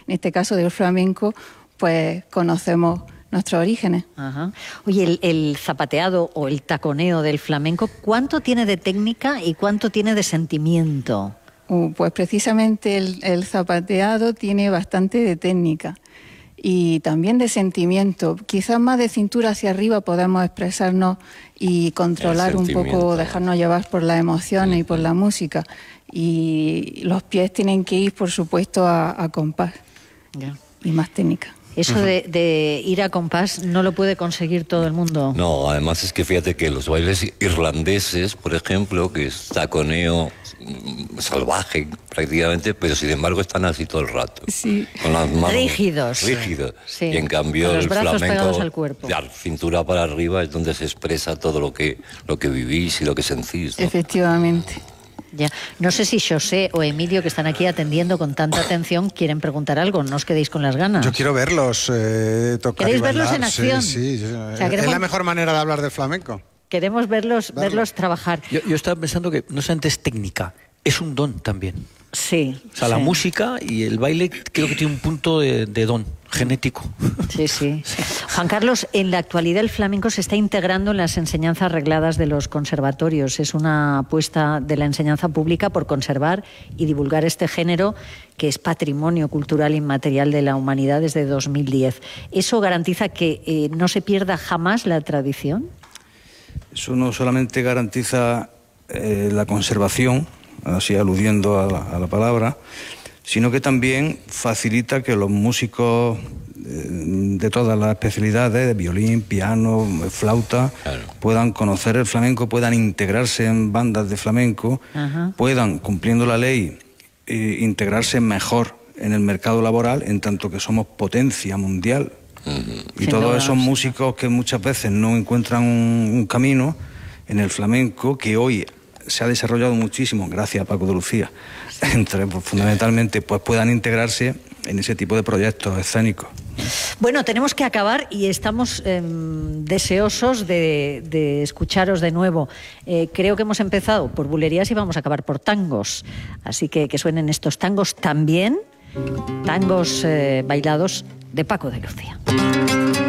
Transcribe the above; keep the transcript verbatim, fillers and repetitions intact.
en este caso del flamenco, pues conocemos nuestros orígenes. Ajá. Oye, el, el zapateado o el taconeo del flamenco, ¿cuánto tiene de técnica y cuánto tiene de sentimiento? Uh, pues precisamente el, el zapateado tiene bastante de técnica y también de sentimiento. Quizás más de cintura hacia arriba podemos expresarnos y controlar un poco, dejarnos llevar por las emociones y por la música. Y los pies tienen que ir, por supuesto, a, a compás. Yeah. Y más técnica. Eso de, de ir a compás no lo puede conseguir todo el mundo. No, además es que fíjate que los bailes irlandeses, por ejemplo, que es taconeo salvaje prácticamente, pero sin embargo están así todo el rato. Sí. Con las manos rígidos. Rígidos. Sí. Y en cambio con los el brazos flamenco, pegados al cuerpo. de cintura para arriba es donde se expresa todo lo que, lo que vivís y lo que sentís, ¿no? Efectivamente. Ya. No sé si José o Emilio, que están aquí atendiendo con tanta atención, quieren preguntar algo. No os quedéis con las ganas. Yo quiero verlos eh, tocar ¿Queréis y bailar? verlos en acción? Sí, sí. O sea, es queremos... la mejor manera de hablar del flamenco. Queremos verlos, Verlo. verlos trabajar. Yo, yo estaba pensando que no solamente es técnica, es un don también. Sí. O sea, sí. la música y el baile creo que tiene un punto de, de don genético. Sí, sí. Juan Carlos, en la actualidad el flamenco se está integrando en las enseñanzas regladas de los conservatorios. Es una apuesta de la enseñanza pública por conservar y divulgar este género que es patrimonio cultural inmaterial de la humanidad desde dos mil diez. ¿Eso garantiza que eh, no se pierda jamás la tradición? Eso no solamente garantiza eh, la conservación, así aludiendo a la, a la palabra, sino que también facilita que los músicos de todas las especialidades, de violín, piano, flauta, claro, puedan conocer el flamenco, puedan integrarse en bandas de flamenco, ajá, puedan, cumpliendo la ley, eh, integrarse mejor en el mercado laboral, en tanto que somos potencia mundial. Uh-huh. Y Sin todos duda, esos músicos que muchas veces no encuentran un, un camino en el flamenco, que hoy se ha desarrollado muchísimo, gracias a Paco de Lucía, entre, pues, fundamentalmente, pues puedan integrarse en ese tipo de proyectos escénicos. Bueno, tenemos que acabar y estamos eh, deseosos de, de escucharos de nuevo. Eh, creo que hemos empezado por bulerías y vamos a acabar por tangos. Así que que suenen estos tangos también, tangos eh, bailados de Paco de Lucía.